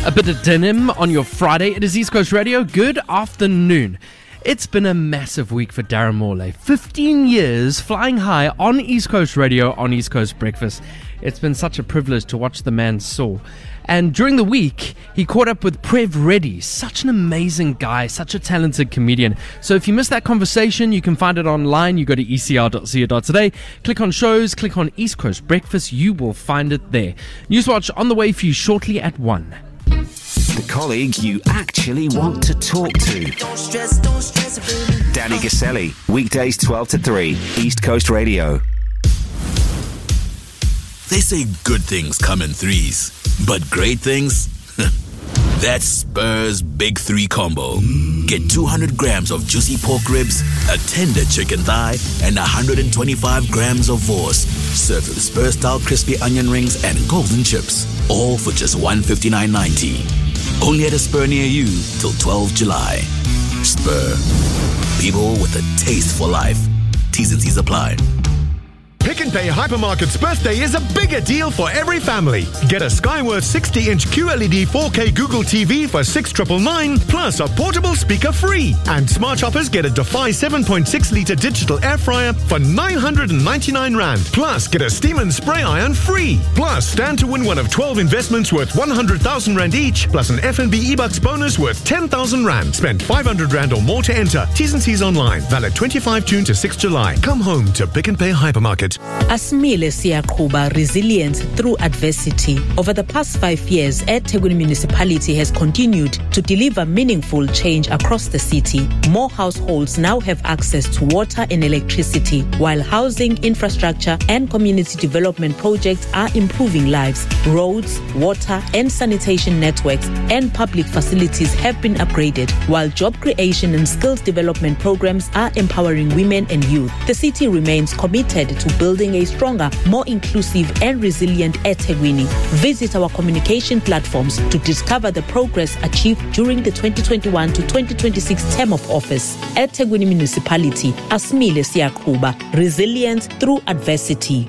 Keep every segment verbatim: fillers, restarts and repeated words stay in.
A bit of denim on your Friday. It is East Coast Radio. Good afternoon. It's been a massive week for Darren Morley. fifteen years flying high on East Coast Radio on East Coast Breakfast. It's been such a privilege to watch the man soar. And during the week, he caught up with Prev Reddy. Such an amazing guy, such a talented comedian. So if you missed that conversation, you can find it online. You go to e c r dot co dot today, click on shows, click on East Coast Breakfast. You will find it there. Newswatch on the way for you shortly at one. The colleague you actually want to talk to. Don't stress, don't stress, baby. Danny Gaselli, weekdays twelve to three, East Coast Radio. They say good things come in threes, but great things? That's Spur's Big Three Combo. Get two hundred grams of juicy pork ribs, a tender chicken thigh, and one hundred twenty-five grams of vorst. Served with Spur-style crispy onion rings and golden chips. All for just one hundred fifty-nine ninety. Only at a Spur near you till twelfth of July. Spur. People with a taste for life. T's and C's apply. Pick n Pay Hypermarket's birthday is a bigger deal for every family. Get a Skyworth sixty inch Q L E D four K Google T V for six thousand nine hundred plus a portable speaker free. And Smart Shoppers get a Defy seven point six litre digital air fryer for nine hundred ninety-nine rand. Plus, get a steam and spray iron free. Plus, stand to win one of twelve investments worth one hundred thousand rand each, plus an F N B eBucks bonus worth ten thousand rand. Spend five hundred rand or more to enter. T's and C's online. Valid twenty-fifth of June to sixth of July. Come home to Pick n Pay Hypermarket. Asmile Siyaqhuba, resilience through adversity. Over the past five years, eThekwini Municipality has continued to deliver meaningful change across the city. More households now have access to water and electricity, while housing, infrastructure, and community development projects are improving lives. Roads, water, and sanitation networks and public facilities have been upgraded, while job creation and skills development programs are empowering women and youth. The city remains committed to building a stronger, more inclusive and resilient eThekwini. Visit our communication platforms to discover the progress achieved during the twenty twenty-one to twenty twenty-six term of office. eThekwini Municipality, Asmile Siyaqhuba, resilience through adversity.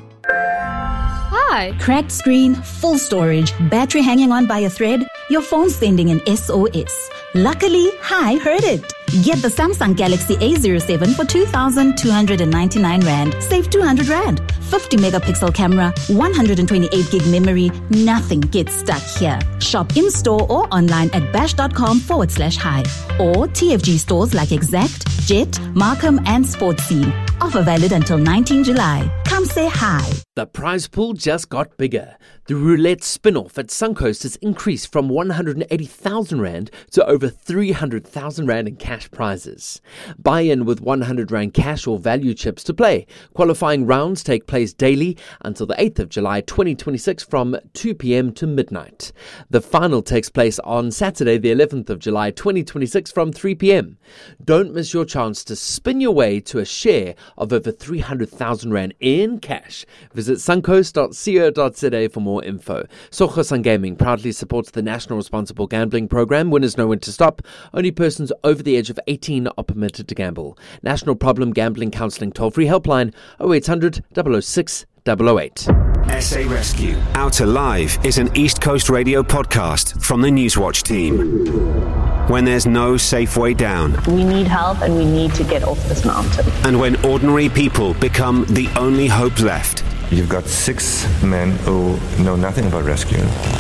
Hi. Cracked screen, full storage, battery hanging on by a thread, your phone sending an S O S. Luckily, Hi heard it. Get the Samsung Galaxy A zero seven for two thousand two hundred ninety-nine rand. Save two hundred rand. fifty megapixel camera, one hundred twenty-eight gig memory. Nothing gets stuck here. Shop in-store or online at bash.com forward slash high. Or T F G stores like Exact, Jet, Markham and Sports Scene. Offer valid until nineteenth of July. Come say hi. The prize pool just got bigger. The roulette spin-off at Suncoast has increased from one hundred eighty thousand rand to over three hundred thousand rand in cash prizes. Buy in with one hundred rand cash or value chips to play. Qualifying rounds take place daily until the eighth of July twenty twenty-six from two p.m. to midnight. The final takes place on Saturday the eleventh of July twenty twenty-six from three p.m. Don't miss your chance to spin your way to a share of over three hundred thousand rand in cash. Visit suncoast dot co dot za for more info. Socha Gaming proudly supports the National Responsible Gambling Program. Winners know when to stop. Only persons over the age of eighteen are permitted to gamble. National Problem Gambling Counselling toll-free helpline oh eight hundred, double oh six, double oh eight. S A Rescue. Out Alive is an East Coast Radio podcast from the Newswatch team. When there's no safe way down. We need help and we need to get off this mountain. And when ordinary people become the only hope left. You've got six men who know nothing about rescue.